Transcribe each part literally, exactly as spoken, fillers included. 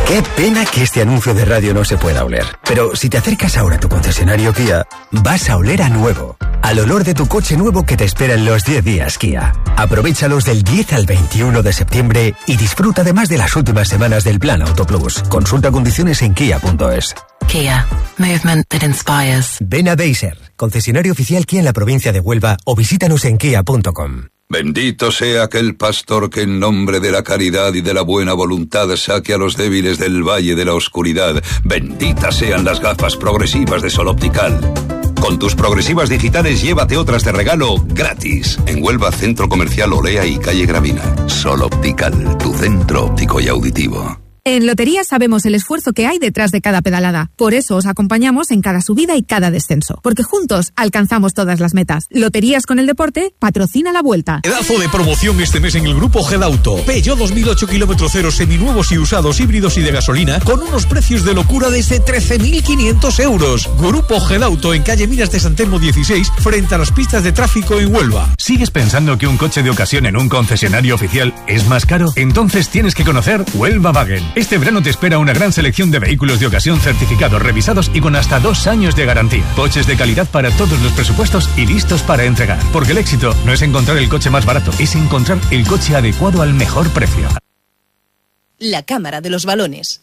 Qué pena que este anuncio de radio no se pueda oler. Pero si te acercas ahora a tu concesionario Kia, vas a oler a nuevo. Al olor de tu coche nuevo que te espera en los diez días Kia. Aprovéchalos del diez al veintiuno de septiembre y disfruta además de las últimas semanas del Plan Auto Plus. Consulta condiciones en kia punto es. Kia. Movement that inspires. Ven a Deiser, concesionario oficial Kia en la provincia de Huelva, o visítanos en kia punto com. Bendito sea aquel pastor que en nombre de la caridad y de la buena voluntad saque a los débiles del valle de la oscuridad. Benditas sean las gafas progresivas de Sol Optical. Con tus progresivas digitales llévate otras de regalo gratis. En Huelva, Centro Comercial Olea y Calle Gravina. Sol Optical, tu centro óptico y auditivo. En Lotería sabemos el esfuerzo que hay detrás de cada pedalada. Por eso os acompañamos en cada subida y cada descenso. Porque juntos alcanzamos todas las metas. Loterías con el deporte patrocina la Vuelta. Pedazo de promoción este mes en el Grupo Gedauto. Peugeot dos mil ocho kilómetro cero seminuevos y usados, híbridos y de gasolina, con unos precios de locura desde trece mil quinientos euros. Grupo Gedauto en calle Minas de San Telmo dieciséis, frente a las pistas de tráfico en Huelva. ¿Sigues pensando que un coche de ocasión en un concesionario oficial es más caro? Entonces tienes que conocer Huelva Wagen. Este verano te espera una gran selección de vehículos de ocasión certificados, revisados y con hasta dos años de garantía. Coches de calidad para todos los presupuestos y listos para entregar. Porque el éxito no es encontrar el coche más barato, es encontrar el coche adecuado al mejor precio. La Cámara de los Balones.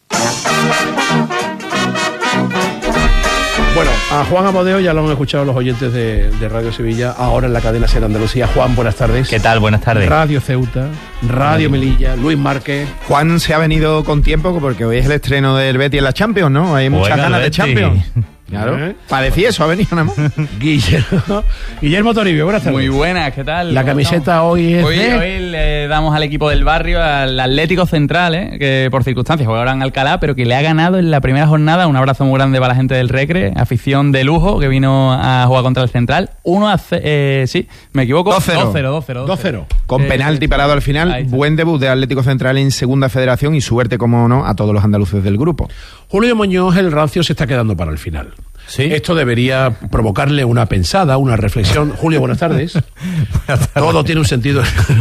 Bueno, a Juan Amodeo ya lo han escuchado los oyentes de, de Radio Sevilla, ahora en la cadena SER Andalucía. Juan, buenas tardes. ¿Qué tal? Buenas tardes. Radio Ceuta, Radio Melilla, Luis Márquez. Juan se ha venido con tiempo porque hoy es el estreno del Betis en la Champions, ¿no? Hay muchas Juega ganas de Betis. Champions. Claro, ¿Eh? para decir eso ha venido nada más. Guillermo, Guillermo Toribio, buenas tardes. Muy buenas, ¿qué tal? La camiseta hoy es Hoy, de... hoy le damos al equipo del barrio, al Atlético Central, ¿eh? Que por circunstancias juega ahora en Alcalá, pero que le ha ganado en la primera jornada. Un abrazo muy grande para la gente del Recre, afición de lujo que vino a jugar contra el Central. uno a cero, eh, sí, me equivoco. dos cero. dos cero, dos cero. dos cero. Con Eh, penalti parado al final. ahí está. Buen debut de Atlético Central en Segunda Federación y suerte, como no, a todos los andaluces del grupo. Julio Muñoz, el rancio se está quedando para el final. ¿Sí? Esto debería provocarle una pensada, una reflexión. Julio, buenas tardes. Buenas tardes. Todo tiene un sentido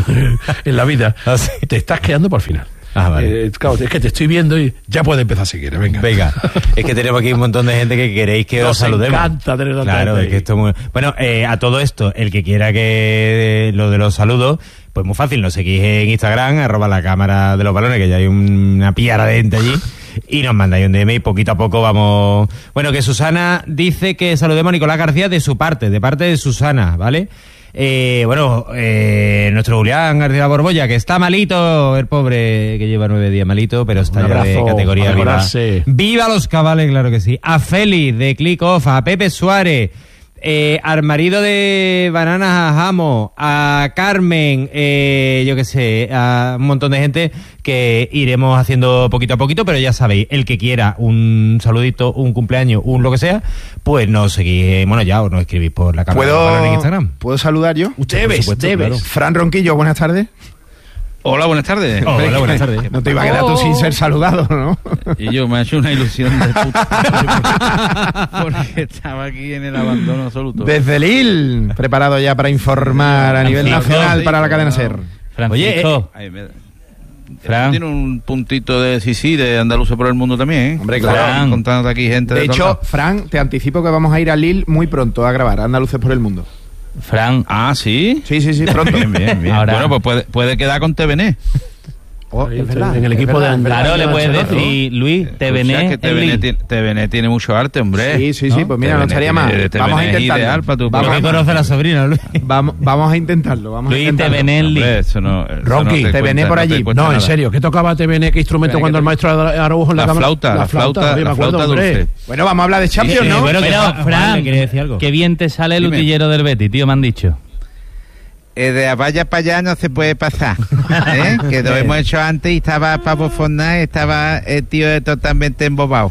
en la vida. ¿Ah, sí? Te estás quedando para el final. Ah, vale. Eh, claro, es que te estoy viendo y ya puedes empezar a seguir. Venga. Venga, es que tenemos aquí un montón de gente que queréis que Nos os saludemos. encanta tener tanta Claro, gente es que ahí. esto es muy... Bueno, eh, a todo esto, el que quiera que lo de los saludos, pues muy fácil, nos seguís en Instagram, arroba la cámara de los balones, que ya hay una piara de gente allí, y nos mandáis un D M y poquito a poco vamos... Bueno, que Susana dice que saludemos a Nicolás García de su parte, de parte de Susana, ¿vale? Eh, bueno, eh, nuestro Julián García Borbolla, que está malito, el pobre, que lleva nueve días malito, pero está Un ya de abrazo, categoría a viva. mejorarse. Viva los cabales, claro que sí. A Feli de Click Off, a Pepe Suárez, eh, al marido de Bananas a Jamo, a Carmen, eh, yo qué sé, a un montón de gente que iremos haciendo poquito a poquito, pero ya sabéis, el que quiera un saludito, un cumpleaños, un lo que sea, pues nos seguís, bueno, ya, o nos escribís por la cámara de los balones en Instagram. ¿Puedo saludar yo? Debes, debes. claro. Fran Ronquillo, buenas tardes. Hola, buenas tardes. Oh, hola, buenas tardes. No te iba a quedar tú sin ser saludado, ¿no? Y yo me ha hecho una ilusión de puta. Porque estaba aquí en el abandono absoluto. Desde Lille, preparado ya para informar a nivel Francisco, nacional sí, para la cadena claro. SER. Francisco, Ay, me- Fran. Tiene un puntito de sí, sí, de andaluces por el mundo también, ¿eh? Hombre, claro. Fran. Encontrándote aquí gente de, De todos hecho, lados. Fran, te anticipo que vamos a ir a Lille muy pronto a grabar Andaluces por el Mundo. Fran, Ah, ¿sí? Sí, sí, sí, pronto. Bien, bien, bien. Ahora- Bueno, pues puede, puede quedar con T V N. Oh, Ahí es está, verdad, en el es equipo de verdad, Andrés. claro, le puedes Ancelotti. decir, Luis, T V N, O sea, que T V N, en tiene, T V N tiene mucho arte, hombre. Sí, sí, sí, ¿No? pues mira, no T V N estaría tiene- mal. T V N Vamos a es intentarlo. ideal para tu Vamos Lo a- que programa. conoce a la sobrina, Luis. Vamos, vamos a intentarlo, vamos a Luis, intentarlo. T V N en Hombre, Lille. eso no, eso Rocky, no T V N cuenta, por no te allí. cuenta No, en nada. serio, ¿qué tocaba T V N? ¿Qué instrumento Venga, cuando que el te- maestro Araujo en la, La cámara? flauta, la flauta, todavía la me acuerdo, flauta hombre. dulce. Bueno, vamos a hablar de Champions, Sí, ¿no? bueno, que Pero, Juan- Juan Fran, le quería decir algo. qué bien te sale el Dime. utillero del Betis, tío, me han dicho. Eh, de vaya para allá no se puede pasar, ¿eh? Que lo hemos hecho antes y estaba Pablo Fornás, estaba el tío totalmente embobado.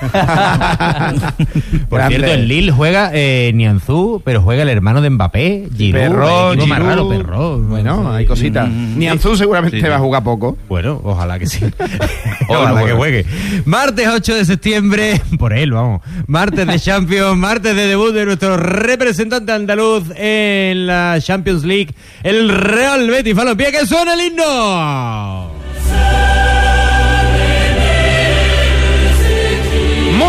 Por Grande. cierto, en Lille juega eh, Nianzú, pero juega el hermano de Mbappé, Giroud. Perro, el equipo más Giroud. raro, Perro. Bueno, hay cositas. Mm. Nianzú seguramente Sí, sí. va a jugar poco. Bueno, ojalá que sí. Ojalá ojalá que juegue. juegue. Martes ocho de septiembre, por él, vamos. Martes de Champions, martes de debut de nuestro representante andaluz en la Champions League, el Real Betis Balompié, que suena el himno.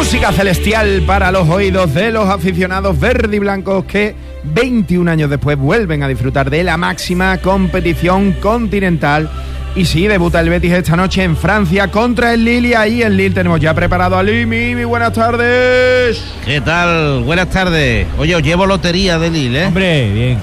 Música celestial para los oídos de los aficionados verde y blancos que veintiún años después vuelven a disfrutar de la máxima competición continental. Y sí, debuta el Betis esta noche en Francia contra el Lille. Y ahí en Lille tenemos ya preparado a Limi. Muy buenas tardes. ¿Qué tal? Buenas tardes. Oye, os llevo lotería de Lille, ¿eh? Hombre, bien.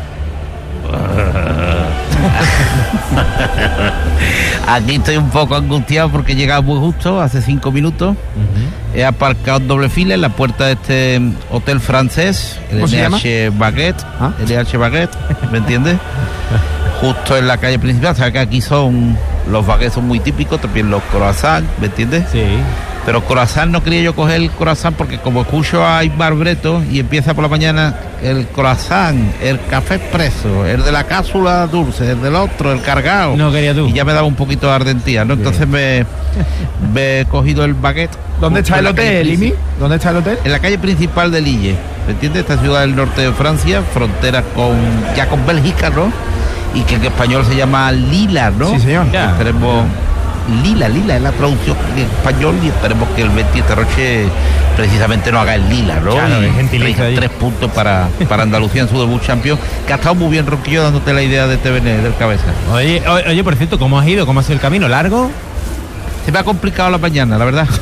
Aquí estoy un poco angustiado porque he llegado muy justo, hace cinco minutos. Uh-huh. He aparcado en doble fila en la puerta de este hotel francés, el N H Baguette, ¿Ah? N H Baguette, ¿me entiendes? Justo en la calle principal. Sabes que aquí son, los baguettes son muy típicos, también los croissants, ¿me entiendes? Sí. Pero croissant no quería yo coger el croissant porque como escucho a Aymar Breto y empieza por la mañana el croissant, el café expreso, el de la cápsula dulce, el del otro, el cargado. No quería tú. Y ya me daba un poquito de ardentía, ¿no? Bien. Entonces me, me he cogido el baguette. ¿Dónde está el hotel, Limi? ¿Dónde está el hotel? En la calle principal de Lille, ¿me entiendes? Esta ciudad del norte de Francia, frontera con ya con Bélgica, ¿no? Y que en español se llama Lila, ¿no? Sí, señor. Ya. Esperemos, Lila, Lila es la traducción en español y esperemos que el Betis esta noche precisamente no haga el Lila, ¿no? Claro, y es gentilicio tres, ahí. tres puntos para, para Andalucía en su debut champion, que ha estado muy bien Ronquillo dándote la idea de T V N, del cabeza. Oye, oye, oye, por cierto, ¿cómo has ido? ¿Cómo ha sido el camino? ¿Largo? Se me ha complicado la mañana, la verdad.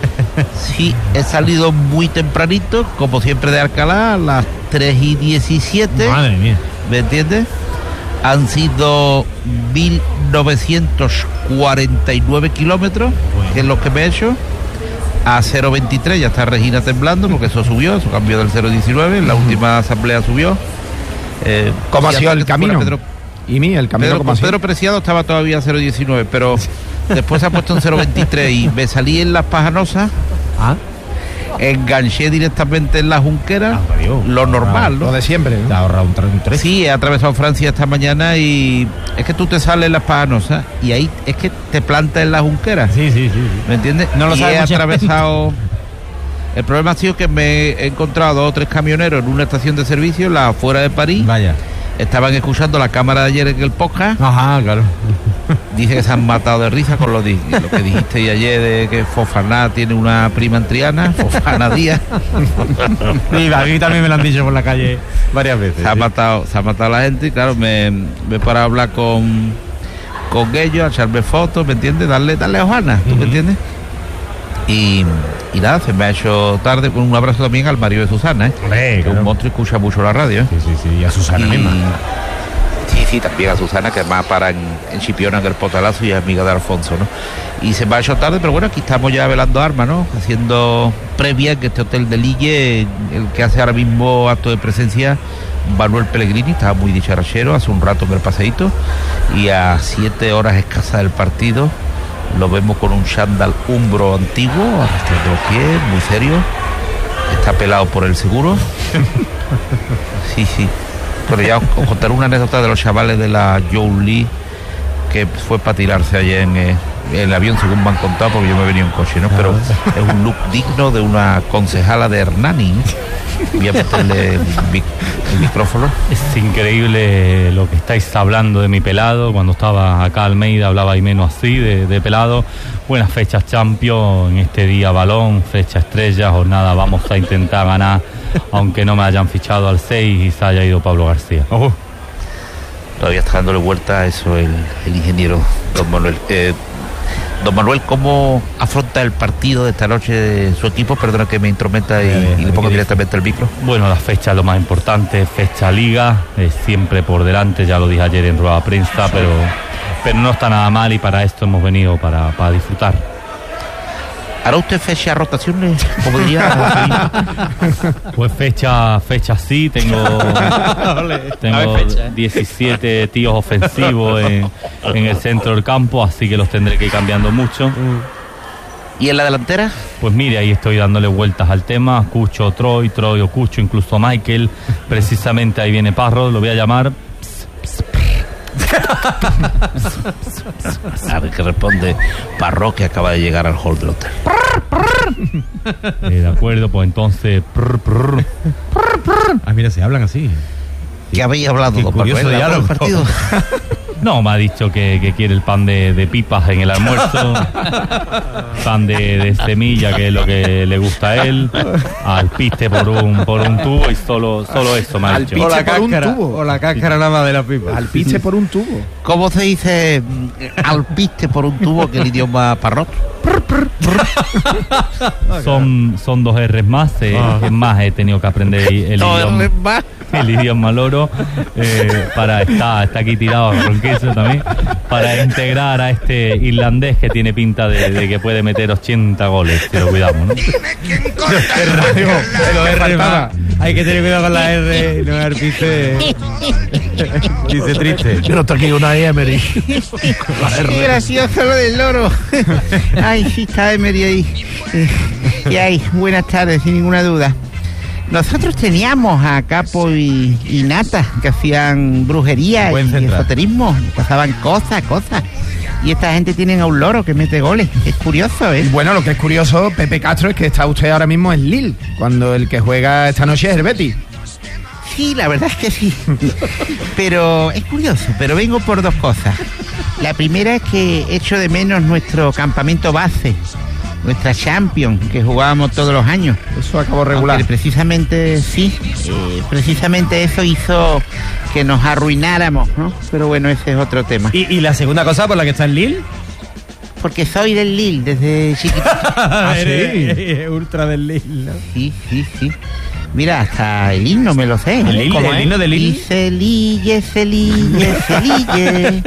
Sí, he salido muy tempranito, como siempre de Alcalá, a las tres y diecisiete. Madre mía. ¿Me entiendes? Han sido mil novecientos cuarenta y nueve kilómetros, bueno, que es lo que me he hecho. A cero veintitrés ya está Regina temblando porque eso subió, eso cambió del cero diecinueve, en la uh-huh. última asamblea subió. Eh, ¿Cómo ha sido el camino? Pedro, y mí, el camino Pedro, ¿cómo ha sido? Pedro Preciado estaba todavía a cero diecinueve, pero después se ha puesto en cero veintitrés y me salí en Las Pajanosas. ¿Ah? Enganché directamente en la Junquera, ah, lo normal, ¿no? Lo de siempre, ¿no? Te ha ahorrado un tres. Sí, he atravesado Francia esta mañana y es que tú te sales en Las Pajanosas y ahí es que te plantas en la Junquera. Sí, sí, sí. ¿Me entiendes? No lo y sabes he mucha atravesado... gente. El problema ha sido que me he encontrado dos o tres camioneros en una estación de servicio, la afuera de París. Vaya. Estaban escuchando la cámara de ayer en el podcast. Ajá, claro. Dice que se han matado de risa con lo, di- lo que dijiste ayer de que Fofana tiene una prima en Triana, Fofana Díaz. Sí, a mí también me lo han dicho por la calle varias veces. Se ha sí. matado, se ha matado la gente y claro, me, me he parado a hablar con, con ellos, a echarme fotos, ¿me entiendes? Darle, darle a Juana, ¿tú uh-huh. me entiendes? Y, y nada, se me ha hecho tarde. Un abrazo también al marido de Susana, ¿eh? Hombre, que claro. un monstruo escucha mucho la radio, ¿eh? Sí, sí, sí, y a Susana y, misma. Sí, sí, también a Susana, que además para en, en Chipiona, en el Potalazo, y es amiga de Alfonso, ¿no? Y se me ha hecho tarde, pero bueno, aquí estamos ya velando armas, ¿no? Haciendo previa que este hotel de Lille, el que hace ahora mismo acto de presencia, Manuel Pellegrini, estaba muy dicharachero hace un rato en el paseíto, y a siete horas escasas del partido lo vemos con un chándal umbro antiguo, arrastrando los pies, muy serio. Está pelado por el seguro. Sí, sí. Pero ya os, os contaré una anécdota de los chavales de la Joe Lee, que fue para tirarse ayer en eh, el avión, según me han contado, porque yo me venía en coche, ¿no? Pero es un look digno de una concejala de Hernani. Voy a meterle el, mic- el micrófono. Es increíble lo que estáis hablando de mi pelado. Cuando estaba acá Almeida hablaba y menos así de, de pelado. Buenas fechas Champions en este día balón, fecha estrella, jornada vamos a intentar ganar, aunque no me hayan fichado al seis y se haya ido Pablo García. Oh. Todavía está dándole vuelta a eso el, el ingeniero don Manuel. Eh, Don Manuel, ¿cómo afronta el partido de esta noche de su equipo? Perdona que me intrometa y, bien, y le pongo directamente el micro. Bueno, la fecha es lo más importante, fecha Liga, es siempre por delante, ya lo dije ayer en rueda de prensa, sí. pero, pero no está nada mal y para esto hemos venido, para, para disfrutar. ¿Hará usted fecha rotaciones? Como diría. Pues fecha, fecha sí, tengo, tengo fecha, ¿eh? diecisiete tíos ofensivos en, en el centro del campo, así que los tendré que ir cambiando mucho. ¿Y en la delantera? Pues mire, ahí estoy dándole vueltas al tema, Cucho, Troy, Troy o Cucho, incluso Michael, precisamente ahí viene Parro, lo voy a llamar. A ver qué responde Parro, que acaba de llegar al hall del hotel. Eh, de acuerdo, pues entonces. Prr, prr. Ah, mira, se hablan así. ¿Qué habéis hablado, Qué don curioso Manuel, diálogo. partido? No, me ha dicho que, que quiere el pan de, de pipas en el almuerzo, pan de, de semilla, que es lo que le gusta a él, alpiste por un por un tubo y solo solo eso me ha dicho. Alpiste O la por un cáscara, tubo. o la cáscara nada más de la pipa. Alpiste por un tubo. ¿Cómo se dice alpiste por un tubo, que el idioma parrot? Son, son dos R's más, eh, Ah. es más, he tenido que aprender el Dos idioma, R's más. el idioma loro, eh, para estar, está aquí tirado con queso también, para integrar a este irlandés que tiene pinta de, de que puede meter ochenta goles, si lo cuidamos, ¿no? Pero R más. Hay que tener cuidado con la R, no arpiste. Dice triste. Yo no estoy aquí una Emery. Qué gracioso lo del loro. Ay, sí, está Emery ahí. Eh, ¿Qué hay? Buenas tardes, sin ninguna duda. Nosotros teníamos a Capo y, y Nata, que hacían brujería Buen y central. esoterismo, pasaban cosas, cosas. Y esta gente tiene a un loro que mete goles. Es curioso, ¿eh? Bueno, lo que es curioso, Pepe Castro, es que está usted ahora mismo en Lille, cuando el que juega esta noche es el Betis. Sí, la verdad es que sí. Pero es curioso, pero vengo por dos cosas. La primera es que echo de menos nuestro campamento base, nuestra Champions, que jugábamos todos los años. Eso acabó regular. Aunque precisamente, sí, eh, precisamente eso hizo que nos arruináramos, ¿no? Pero bueno, ese es otro tema. ¿Y, y la segunda cosa por la que está en Lille? Porque soy del Lille desde chiquitito. Ah, Eres ultra del Lille, ¿no? Sí, sí, sí. Mira, hasta el himno me lo sé. ¿El himno- ¿Cómo el es? himno del Lille? Dice Lille, se Lille, se Lille.